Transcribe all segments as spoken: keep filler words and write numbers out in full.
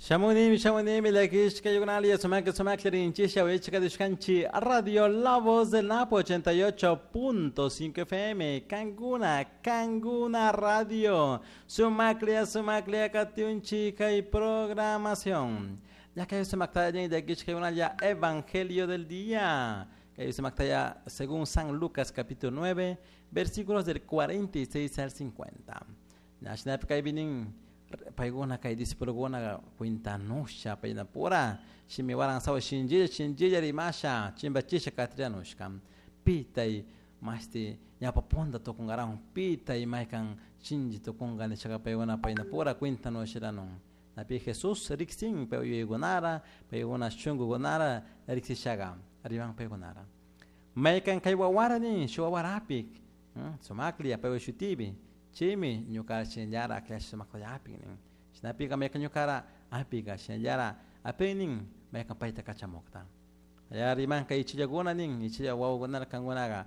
Shamunim, shamunim, ilakish kayunalia, sumak, sumak, rinchi, shawich, kadishkanchi, Radio La Voz del Napo ochenta y ocho punto cinco F M, Canguna, Canguna Radio, sumaklia, sumaklia, katiunchi, kay programación. Ya que se mactaya de aquí kayunalia, Evangelio del Día, que se mactaya según San Lucas capítulo nueve, versículos del cuarenta y seis al cincuenta. National Kaibinin. Paigona kay disipulo gona kwinta nusha paina pura shimi warang sawa shinji shinji yari masha chimbachisha katrianushkam pitai masti nyapa ponda to kungarang pitai maikan shinji to kungane chaka paigona paina pura kwinta nushirano napi Jesus riksin paiyo gonara paigona shungu gonara riksishaga aribang paigonara maikan kay wawarani shuwarapik somakli paiyo shutibi Chimi nyukara shenjara clash makaya aping sinapi ka meka nyukara apiga shenjara apening meka paita kachamokta ya riman kai chijagona ning ichija wawgona kangonaga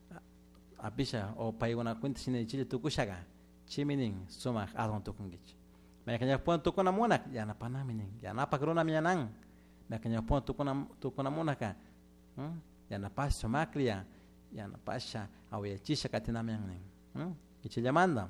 apisha o paigona kwinta sine ichija tukushaga chimining sumak adon tukungich meka nyapon tukuna monak ya na panamining ya na pakrona mianang meka nyapon tukuna tukuna monaka hm ya na pas sumaklia ya na pasha awe chisha katinamyang ning hm Ichilla manda,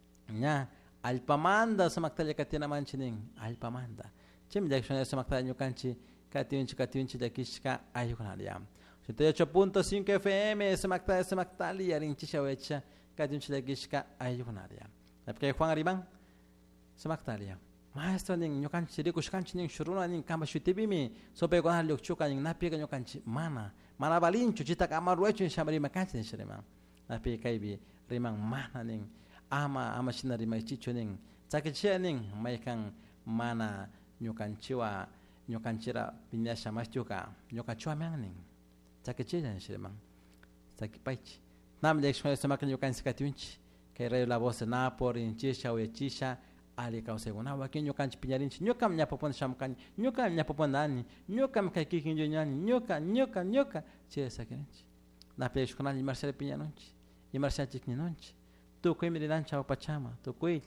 nya alpamanda samaktalya katina manchining alpamanda. Chim jackson samaktalya nyukanchi katiunchi katiunchi jakishka ayukanaliam. ochenta y ocho punto cinco F M samaktalya samaktalya rinchisha wecha katiunchi jakishka ayukanaliam. Napke Juan Ariban samaktalya. Maestro ning nyukanchi rikushkanchi ning shuruna ning kamba shutibimi sope konal lukchuka ning napika nyukanchi mana mana balinchu chita kamaruechu shamari makanchi shirema. Napi kaibi rimang mana ning ama ama shina rimay chicho ning sakichia ning maikang mana nyukanchiwa nyukanchira pinyasha machuka nyukanchiwa mang ning sakichia shiremang sakipaichi nam lekshon samaka nyukansikatiunchi kay rayo la voz na por inchisha o chisha ali kausegona waki nyukanchi pinyarinchi nyukam nyapopon shamkan nyukam nyapopon nani nyukam kaikikinjo nyani nyuka nyuka nyuka che sakinchi na peshkonali marcel pinyanonchi y marcha chikninonchi tu kuy mirinancha pachama tu kuy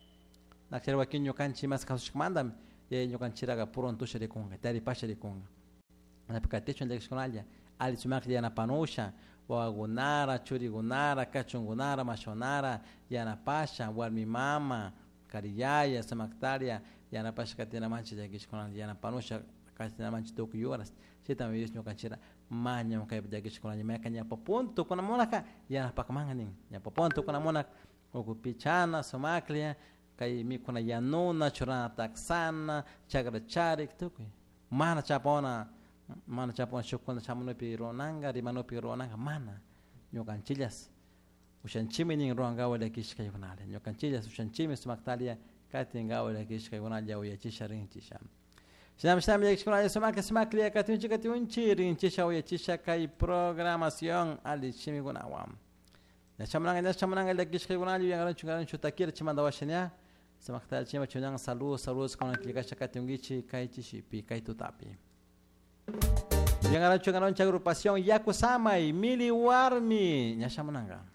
nakser wakin nyokanchi mas kasushmandam ye nyokanchiraga pronto shere konga tari pashare konga na pikatecho ndek shkonalia ali sumakli yana panosha wa gunara churi gunara kachungunara mashonara yana pasha warmi mama kariyaya samaktaria yana pasha katina manchi de shkonalia yana panosha katina manchi to kuyoras sita me yus nyokanchira manya kay bidagi shkonalia meka nya ponto kuna monaka yana pakmanganing nya ponto kuna monak okupichana somaklia kay mi kuna yanona churana taksana chagra charik tukui mana chapona mana chapona shukona chamuno pi ronanga rimano pi ronanga mana nyokanchillas ushanchimining ronga wala kishkay kunale nyokanchillas ushanchimi somaktalia katinga wala kishkay kunale uya chisharin chisham Sinam sinam yekshkuna somak somak lia katunchi katunchi rinchisha uya chisha kay programación ali chimi gunawam. Ya chamananga ya chamananga la kishkay gunali yangaran chungaran chutakir chimanda washenya somak tal chima chunang salud salud kona klikasha katungichi kay chishipi kay tutapi. Yangaran chungaran cha agrupación Yakusama y Mili Warmi ya chamananga.